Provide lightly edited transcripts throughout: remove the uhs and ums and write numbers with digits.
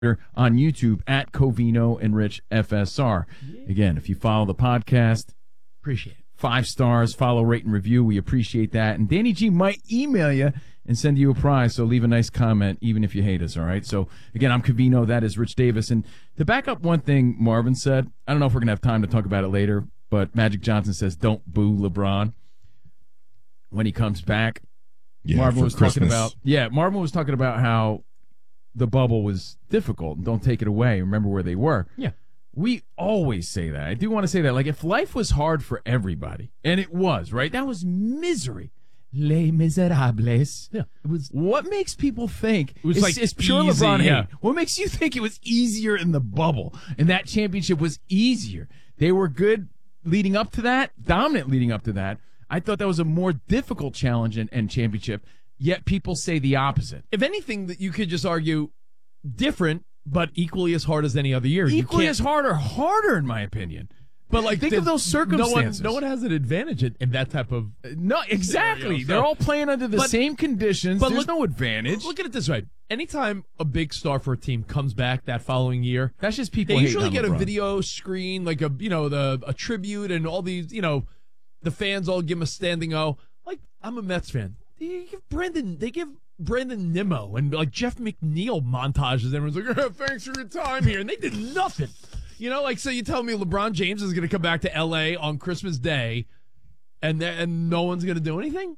on YouTube at Covino and Rich FSR. Again, if you follow the podcast, Appreciate it. 5 stars, follow, rate, and review. We appreciate that. And Danny G might email you and send you a prize, so leave a nice comment, even if you hate us, all right? So, again, I'm Covino. That is Rich Davis. And to back up one thing Marvin said, I don't know if we're going to have time to talk about it later, but Magic Johnson says, don't boo LeBron when he comes back. Marvin was talking about how the bubble was difficult and don't take it away. Remember where they were. Yeah. We always say that. I do want to say that. Like, if life was hard for everybody, and it was, right? That was misery. Les Miserables. Yeah. It was. What makes people think It was it's pure easy, LeBron hate? yeah. What makes you think it was easier in the bubble? And that championship was easier. They were good leading up to that, dominant leading up to that. I thought that was a more difficult challenge and championship, yet people say the opposite. If anything, that you could just argue different, but equally as hard as any other year. Equally as hard or harder, in my opinion. But like, think of those circumstances. No one has an advantage in that type of. No, exactly. scenario. They're all playing under the same conditions. But There's no advantage. Look at it this way: anytime a big star for a team comes back that following year, That's just people. they hating usually on get LeBron. a video screen, like a tribute, and all these, the fans all give him a standing O. Like, I'm a Mets fan. They give Brandon Nimmo and like Jeff McNeil montages. Everyone's like, oh, thanks for your time here, and they did nothing. So you tell me LeBron James is going to come back to L.A. on Christmas Day, and no one's going to do anything?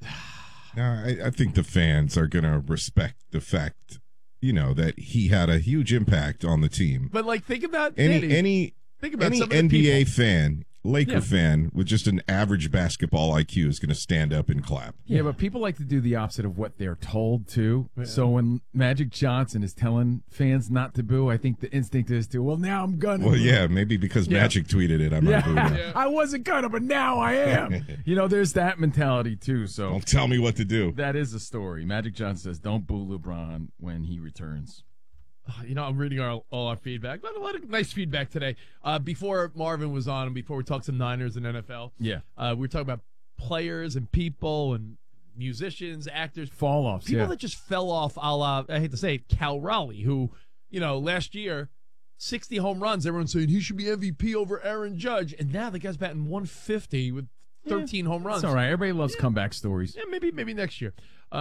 No, I think the fans are going to respect the fact, that he had a huge impact on the team. But like, think about Any think about some of the NBA people. fan, Laker fan with just an average basketball IQ is going to stand up and clap. Yeah, but people like to do the opposite of what they're told to. Yeah. So when Magic Johnson is telling fans not to boo, I think the instinct is to, well, now I'm gonna. Well, boo. yeah, maybe because Magic tweeted it. I'm not booing him. I wasn't gonna, but now I am. There's that mentality too. So Don't tell me what to do. that is a story. Magic Johnson says, don't boo LeBron when he returns. I'm reading all our feedback. A lot of nice feedback today. Before Marvin was on, and before we talked some Niners and NFL, Yeah. we were talking about players and people and musicians, actors, Fall offs, people yeah. that just fell off. A la, I hate to say it, Cal Raleigh, who last year 60 home runs. Everyone's saying he should be MVP over Aaron Judge, and now the guy's batting 150 with 13 home runs. It's all right. Everybody loves comeback stories. Yeah, maybe next year.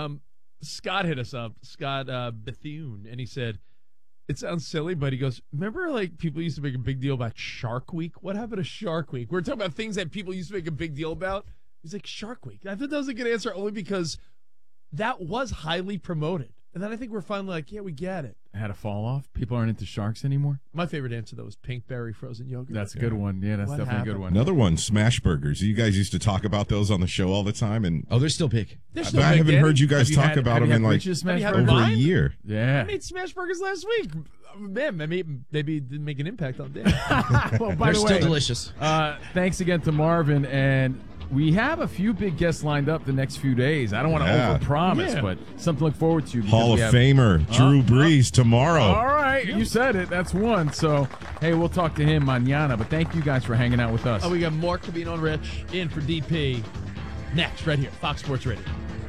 Scott hit us up, Scott Bethune, and he said, it sounds silly, but he goes, remember like people used to make a big deal about Shark Week? What happened to Shark Week? We're talking about things that people used to make a big deal about. He's like, Shark Week. I thought that was a good answer only because that was highly promoted. And then I think we're finally like, yeah, we get it. Had a fall off. People aren't into sharks anymore. My favorite answer, though, was Pinkberry frozen yogurt. That's a good one. Yeah, that's What definitely a good happened? one. Another one, smash burgers. You guys used to talk about those on the show all the time, and Oh, they're still big. They're but still I big, haven't Danny. heard you guys Have talk had- about have them you in had like Rich's Smash Have you had Burgers? over a mine? year. I Yeah. made smash burgers last week. Man, maybe it didn't make an impact on Dan. Well, by They're the still way, delicious. thanks again to Marvin, and we have a few big guests lined up the next few days. I don't want to Yeah. overpromise, Yeah. but something to look forward to. because Hall we of have- Famer Drew Brees tomorrow. All right, you said it. That's one. So, hey, we'll talk to him mañana. But thank you guys for hanging out with us. We got Mark Covino and Rich in for DP next, right here, Fox Sports Radio.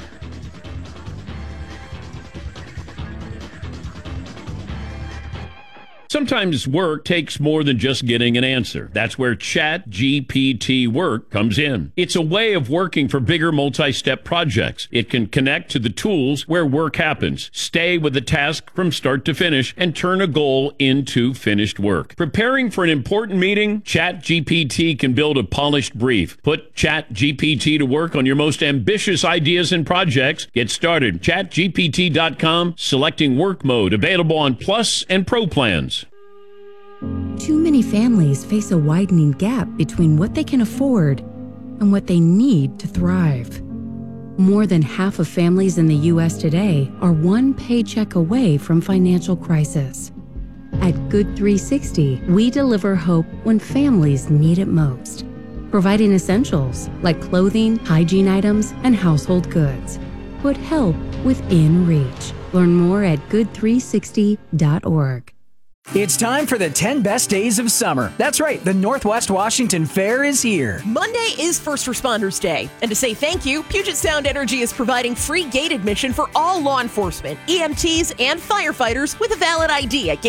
Sometimes work takes more than just getting an answer. That's where ChatGPT Work comes in. It's a way of working for bigger multi-step projects. It can connect to the tools where work happens, stay with the task from start to finish, and turn a goal into finished work. Preparing for an important meeting? ChatGPT can build a polished brief. Put ChatGPT to work on your most ambitious ideas and projects. Get started. ChatGPT.com, selecting work mode, available on Plus and Pro plans. Too many families face a widening gap between what they can afford and what they need to thrive. More than half of families in the U.S. today are one paycheck away from financial crisis. At Good 360, we deliver hope when families need it most, providing essentials like clothing, hygiene items, and household goods. Put help within reach. Learn more at good360.org. It's time for the 10 best days of summer. That's right, the Northwest Washington Fair is here. Monday is First Responders Day. And to say thank you, Puget Sound Energy is providing free gate admission for all law enforcement, EMTs, and firefighters with a valid ID at